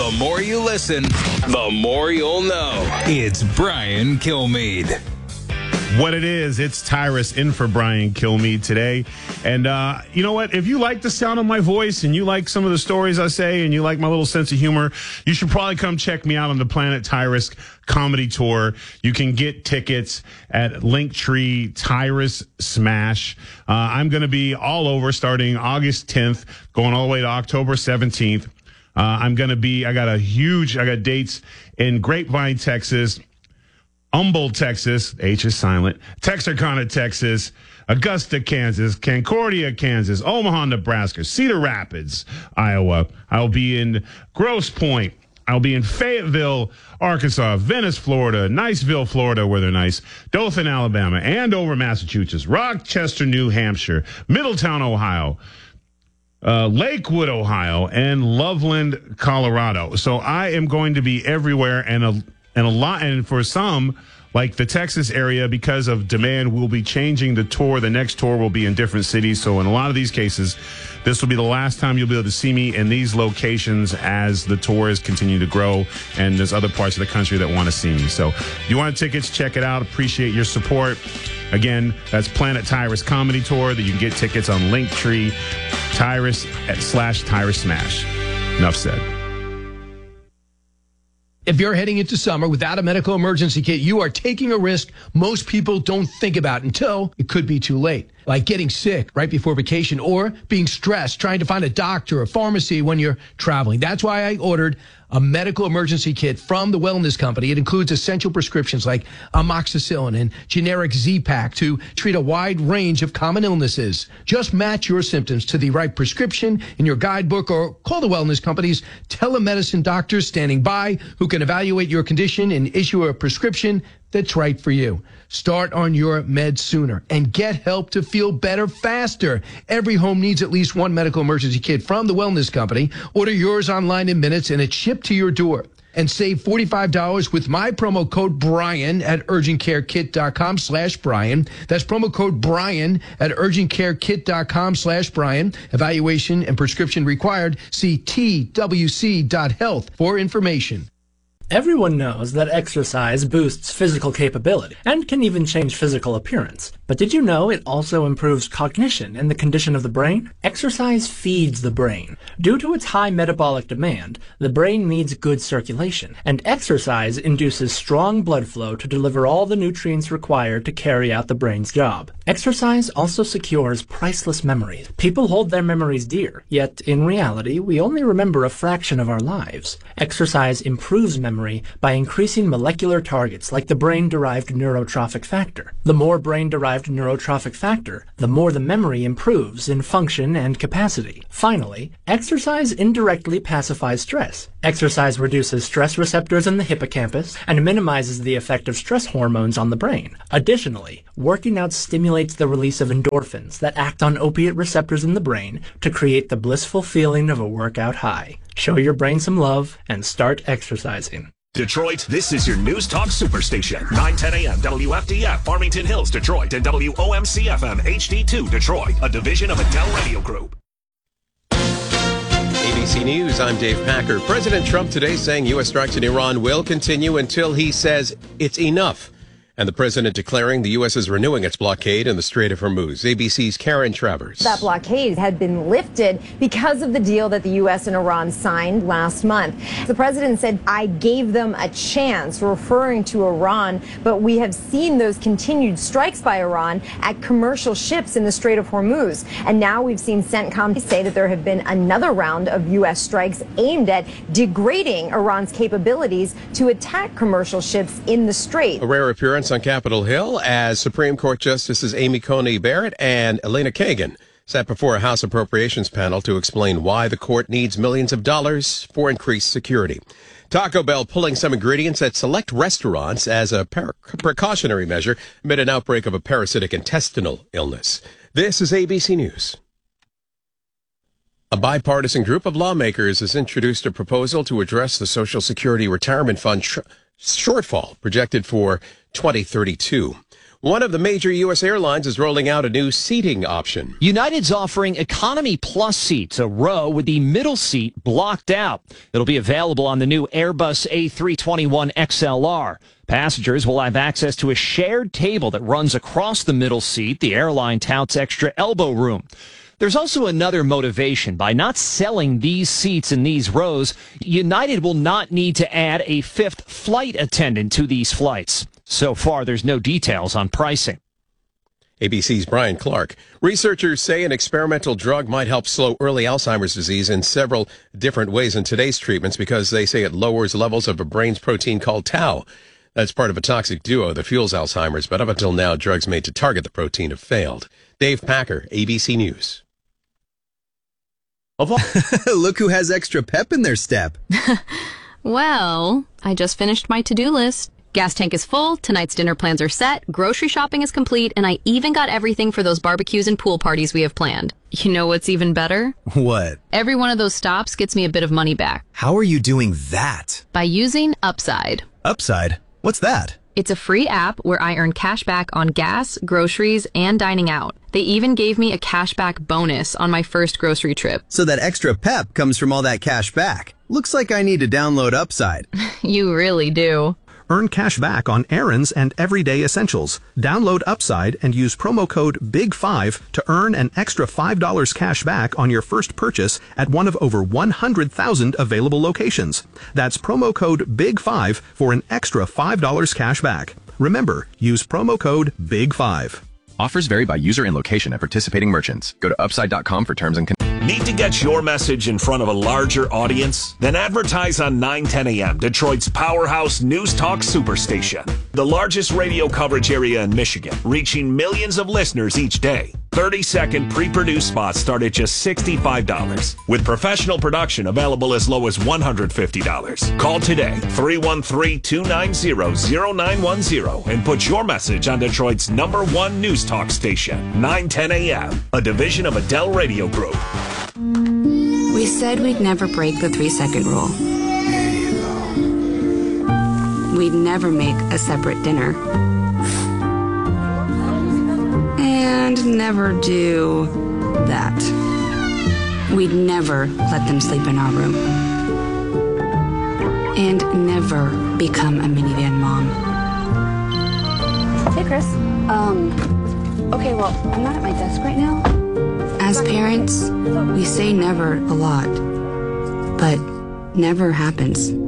The more you listen, the more you'll know. It's Brian Kilmeade. What it is, it's Tyrus in for Brian Kilmeade today. And you know what? If you like the sound of my voice and you like some of the stories I say and you like my little sense of humor, you should probably come check me out on the Planet Tyrus Comedy Tour. You can get tickets at Linktree Tyrus Smash. I'm going to be all over starting August 10th, going all the way to October 17th. I got dates in Grapevine, Texas, Humboldt, Texas, H is silent, Texarkana, Texas, Augusta, Kansas, Concordia, Kansas, Omaha, Nebraska, Cedar Rapids, Iowa. I'll be in Grosse Pointe. I'll be in Fayetteville, Arkansas, Venice, Florida, Niceville, Florida, where they're nice, Dothan, Alabama, Andover, Massachusetts, Rochester, New Hampshire, Middletown, Ohio, Lakewood, Ohio, and Loveland, Colorado. So I am going to be everywhere, and for some, like the Texas area, because of demand, we'll be changing the tour. The next tour will be in different cities. So in a lot of these cases, this will be the last time you'll be able to see me in these locations as the tours continue to grow, and there's other parts of the country that want to see me. So if you want tickets, check it out. Appreciate your support. Again, that's Planet Tyrus Comedy Tour that you can get tickets on Linktree Tyrus/Tyrus Smash. Enough said. If you're heading into summer without a medical emergency kit, you are taking a risk most people don't think about until it could be too late. Like getting sick right before vacation or being stressed trying to find a doctor or pharmacy when you're traveling. That's why I ordered a medical emergency kit from the Wellness Company. It includes essential prescriptions like amoxicillin and generic Z-Pak to treat a wide range of common illnesses. Just match your symptoms to the right prescription in your guidebook or call the Wellness Company's telemedicine doctors standing by who can evaluate your condition and issue a prescription that's right for you. Start on your meds sooner and get help to feel better faster. Every home needs at least one medical emergency kit from the Wellness Company. Order yours online in minutes and it's shipped to your door. And save $45 with my promo code Brian at urgentcarekit.com/Brian. That's promo code Brian at urgentcarekit.com/Brian. Evaluation and prescription required. See twc.health for information. Everyone knows that exercise boosts physical capability and can even change physical appearance. But did you know it also improves cognition and the condition of the brain? Exercise feeds the brain. Due to its high metabolic demand, the brain needs good circulation, and exercise induces strong blood flow to deliver all the nutrients required to carry out the brain's job. Exercise also secures priceless memories. People hold their memories dear, yet in reality, we only remember a fraction of our lives. Exercise improves memory by increasing molecular targets like the brain-derived neurotrophic factor. The more brain-derived neurotrophic factor, the more the memory improves in function and capacity. Finally, exercise indirectly pacifies stress. Exercise reduces stress receptors in the hippocampus and minimizes the effect of stress hormones on the brain. Additionally, working out stimulates the release of endorphins that act on opiate receptors in the brain to create the blissful feeling of a workout high. Show your brain some love and start exercising. Detroit, this is your News Talk Superstation. 9:10 a.m. WFDF, Farmington Hills, Detroit, and WOMC-FM HD2, Detroit, a division of Adele Radio Group. ABC News, I'm Dave Packer. President Trump today saying U.S. strikes in Iran will continue until he says it's enough. And the president declaring the U.S. is renewing its blockade in the Strait of Hormuz. ABC's Karen Travers. That blockade had been lifted because of the deal that the U.S. and Iran signed last month. The president said, I gave them a chance, referring to Iran, but we have seen those continued strikes by Iran at commercial ships in the Strait of Hormuz. And now we've seen CENTCOM say that there have been another round of U.S. strikes aimed at degrading Iran's capabilities to attack commercial ships in the Strait. A rare appearance on Capitol Hill as Supreme Court Justices Amy Coney Barrett and Elena Kagan sat before a House Appropriations panel to explain why the court needs millions of dollars for increased security. Taco Bell pulling some ingredients at select restaurants as a precautionary measure amid an outbreak of a parasitic intestinal illness. This is ABC News. A bipartisan group of lawmakers has introduced a proposal to address the Social Security Retirement Fund shortfall projected for 2032. One of the major U.S. airlines is rolling out a new seating option. United's offering Economy Plus seats, a row with the middle seat blocked out. It'll be available on the new Airbus A321 XLR. Passengers will have access to a shared table that runs across the middle seat. The airline touts extra elbow room. There's also another motivation. By not selling these seats in these rows, United will not need to add a fifth flight attendant to these flights. So far, there's no details on pricing. ABC's Brian Clark. Researchers say an experimental drug might help slow early Alzheimer's disease in several different ways in today's treatments because they say it lowers levels of a brain's protein called tau. That's part of a toxic duo that fuels Alzheimer's, but up until now, drugs made to target the protein have failed. Dave Packer, ABC News. Look who has extra pep in their step. Well, I just finished my to-do list. Gas tank is full, tonight's dinner plans are set, grocery shopping is complete, and I even got everything for those barbecues and pool parties we have planned. You know what's even better? What? Every one of those stops gets me a bit of money back. How are you doing that? By using Upside. Upside? What's that? It's a free app where I earn cash back on gas, groceries, and dining out. They even gave me a cashback bonus on my first grocery trip. So that extra pep comes from all that cash back. Looks like I need to download Upside. You really do. Earn cash back on errands and everyday essentials. Download Upside and use promo code BIG5 to earn an extra $5 cash back on your first purchase at one of over 100,000 available locations. That's promo code BIG5 for an extra $5 cash back. Remember, use promo code BIG5. Offers vary by user and location at participating merchants. Go to upside.com for terms and conditions. Need to get your message in front of a larger audience? Then advertise on 910 AM, Detroit's powerhouse news talk superstation. The largest radio coverage area in Michigan, reaching millions of listeners each day. 30-second pre-produced spots start at just $65, with professional production available as low as $150. Call today, 313-290-0910, and put your message on Detroit's #1 news talk station, 910 AM, a division of Adele Radio Group. We said we'd never break the 3-second rule. We'd never make a separate dinner. And never do that. We'd never let them sleep in our room. And never become a minivan mom. Hey, Chris. Okay, well, I'm not at my desk right now. As parents, we say never a lot, but never happens.